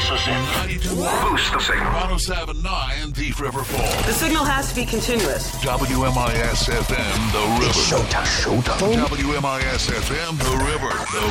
Kiss us in 92.1. Boost the signal. 107.9 Thief River Falls. The signal has to be continuous. WMIS FM, The River. It's showtime. WMIS FM, The River. The